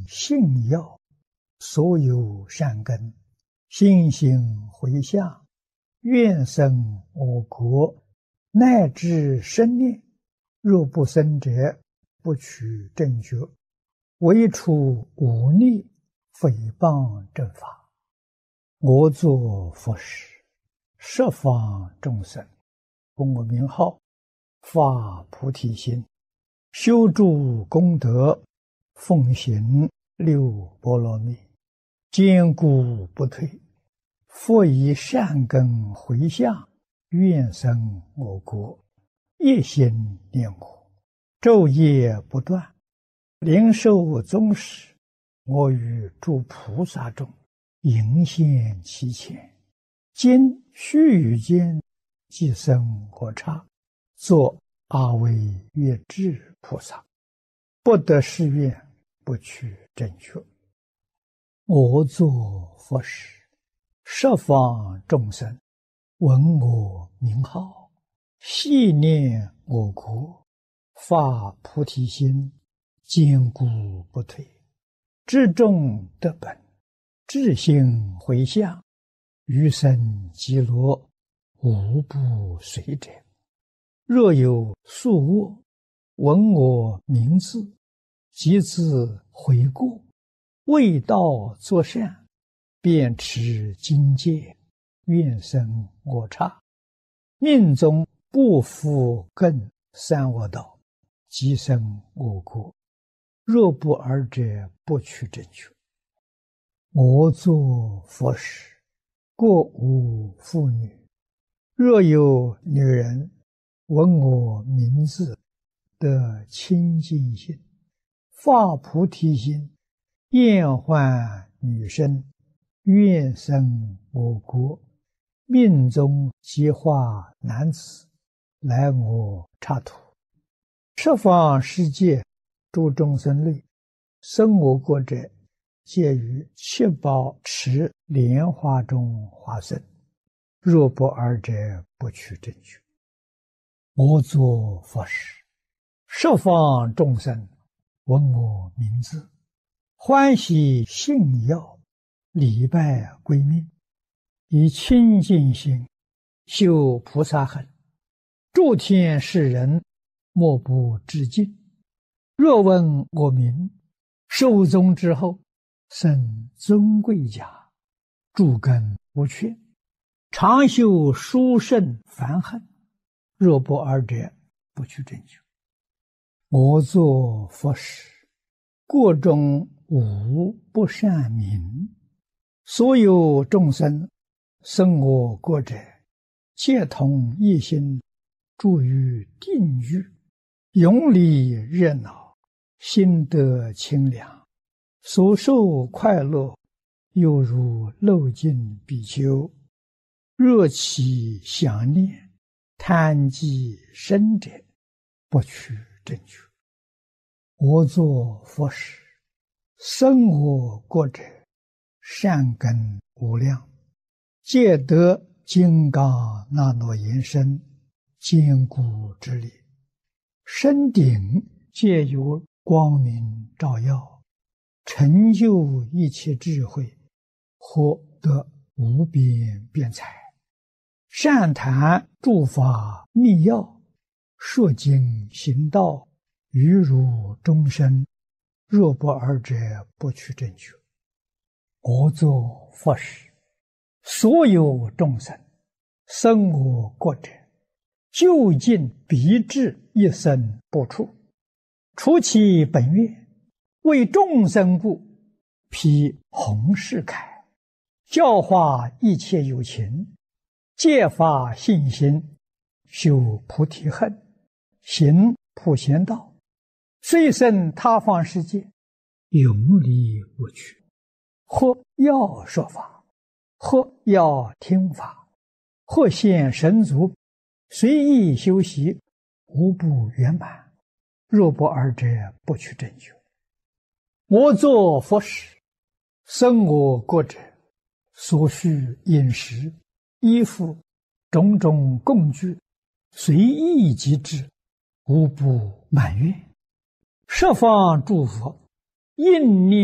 信要所有善根，心行回向，愿生我国，乃至生念，若不生者，不取正觉，唯除忤逆诽谤正法。我作佛时，十方众生供我名号，发菩提心，修诸功德，奉行六波罗蜜，坚固不退。复以善根回向，愿生我国，一心念我，昼夜不断，灵受宗室，我与诸菩萨中迎现其前。今须臾间，即生我刹，作阿惟越致菩萨，不得誓愿，不取正觉。我作佛时，十方众生闻我名号，系念我国，发菩提心，坚固不退，至众得本，至心回向，余生极乐，无不随者。若有宿卧，闻我名字，即自悔过，为道作善，便持经戒，愿生我刹。命中不复更三恶道，即生我国。若不尔者，不取正觉。我作佛时，过无妇女，若有女人闻我名字，得清净心，发菩提心，厌患女身，愿生我国，命中即化男子，来我刹土。十方世界诸众生类，生我国者，皆于七宝池莲花中化身。若不尔者，不取正觉。我作佛时，十方众生闻我名字，欢喜信要，礼拜归命，以清净心修菩萨行，诸天世人莫不致敬。若闻我名，寿终之后，生尊贵家，诸根无缺，常修殊胜梵行。若不尔者，不取正觉。我作佛时，国中无不善民，所有众生生我国者，皆同一心，住于定狱，永离热闹，心得清凉，所受快乐，犹如漏尽比丘。若起想念，贪忌生者，不取正觉。我作佛时，生我国者，善根无量，皆得金刚那罗延身，坚固之力。身顶皆有光明照耀，成就一切智慧，获得无边辩才。善谈诸法密要，说经行道，于如终身。若不尔者，不取正觉。我作佛时，所有众生生我国者，究竟必至一生不出，除其本愿，为众生故，披红饰铠，教化一切有情，戒发信心，修菩提恨，行普贤道，虽生他方世界，永离无趣。或要说法，或要听法，或现神足，随意修习，无不圆满。若不尔者，不取正觉。我作佛时，生我国者，所需饮食、衣服、种种供具，随意即至，无不满愿。十方诸佛应念